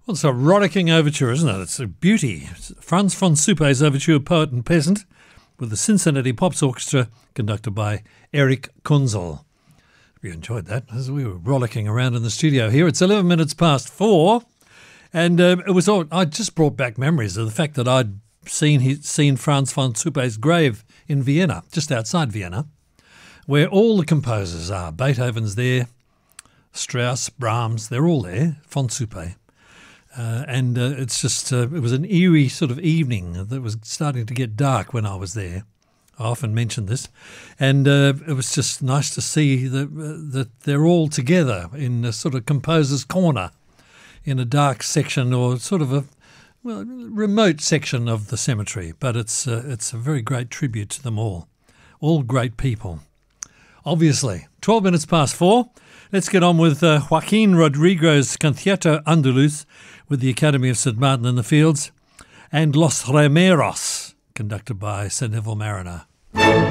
Well, it's a rollicking overture, isn't it? It's a beauty. It's Franz von Suppe's overture, Poet and Peasant, with the Cincinnati Pops Orchestra, conducted by Eric Kunzel. We enjoyed that as we were rollicking around in the studio here. It's 11 minutes past 4, and it was all. I just brought back memories of the fact that I'd seen Franz von Suppe's grave in Vienna, just outside Vienna, where all the composers are. Beethoven's there, Strauss, Brahms, they're all there, von Suppe. And it's just, it was an eerie sort of evening that was starting to get dark when I was there. I often mention this. And it was just nice to see that they're all together in a sort of composer's corner in a dark section or sort of a remote section of the cemetery. But it's a very great tribute to them all great people. Obviously, 12 minutes past 4. Let's get on with Joaquin Rodrigo's Concierto Andaluz with the Academy of St. Martin in the Fields and Los Remeros, conducted by Sir Neville Mariner.